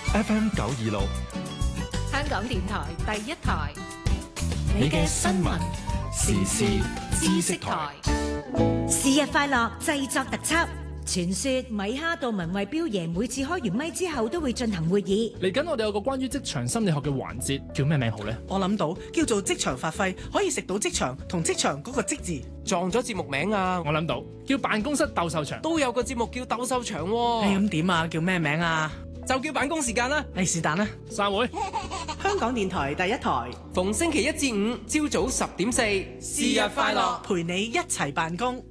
FM 926， 香港電台第一台， 你嘅新聞時事知識台。 是日快樂製作特輯。傳說米哈杜文慧標爺每次開完咪之後都會進行會議。 嚟緊我哋有個關於職場心理學嘅環節，叫咩名好呢？ 我諗到叫做職場發揮，可以食到職場同職場嗰個職字。 撞咗節目名啊！ 我諗到叫辦公室鬥獸場， 都有個節目叫鬥獸場喎。 咁點啊？叫咩名啊？ 就叫辦公時間啦。 是但啦。 散會。 香港電台第一台， 逢星期1至5朝早10:04，是日快樂， 陪你一齊辦公。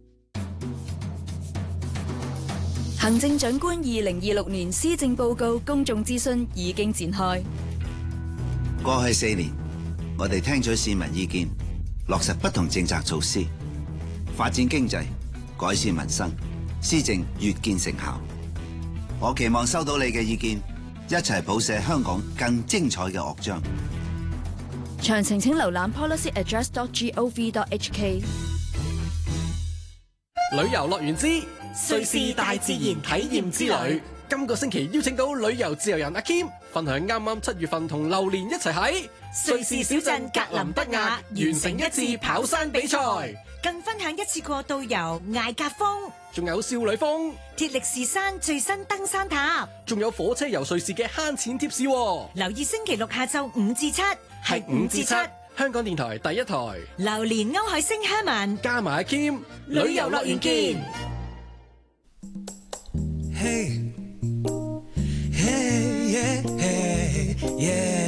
行政長官2026年施政報告公眾諮詢已經展開。 過去4年，我哋聽取市民意見，落實不同政策措施，發展經濟，改善民生，施政越見成效。我期望收到你嘅意見，一齊譜寫香港更精彩嘅樂章。 詳情請瀏覽 policyaddress.gov.hk。 旅遊樂園之瑞士大自然體驗之旅，今個星期邀請到旅遊自由人阿 Kim 分享啱啱7月份同榴蓮一齊喺瑞士小鎮格林德雅完成一次跑山比賽， 更分享一次過導遊艾格峰， 仲有少女峰、 鐵力士山最新登山塔， 仲有火車遊瑞士嘅慳錢貼士。 留意星期六下晝5至7， 係5至7，香港電台第一台。 榴蓮歐海星 Herman 加埋阿 Kim， 旅遊樂園見。 Hey, hey, yeah, hey, yeah.